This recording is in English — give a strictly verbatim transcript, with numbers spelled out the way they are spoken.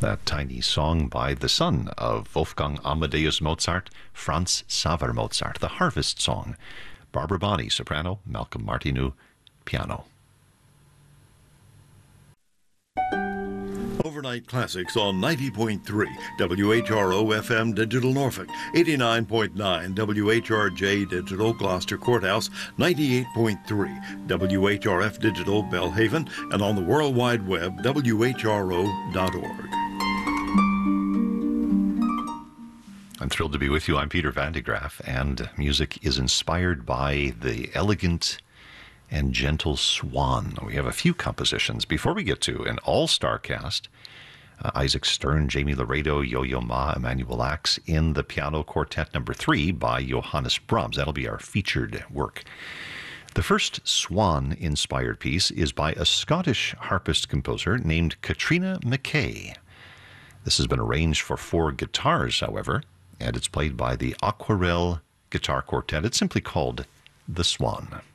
That tiny song by the son of Wolfgang Amadeus Mozart, Franz Xaver Mozart, the Harvest Song. Barbara Bonney, soprano, Malcolm Martineau, piano. Overnight Classics on ninety point three W H R O F M Digital Norfolk, eighty-nine point nine W H R J Digital Gloucester Courthouse, ninety-eight point three W H R F Digital Belhaven, and on the World Wide Web, W H R O dot org. I'm thrilled to be with you. I'm Peter Van de Graaff, and music is inspired by the elegant and gentle Swan. We have a few compositions. Before we get to an all-star cast, uh, Isaac Stern, Jamie Laredo, Yo-Yo Ma, Emmanuel Axe in the piano quartet number three by Johannes Brahms. That'll be our featured work. The first Swan-inspired piece is by a Scottish harpist composer named Katrina McKay. This has been arranged for four guitars, however, and it's played by the Aquarelle Guitar Quartet. It's simply called The Swan.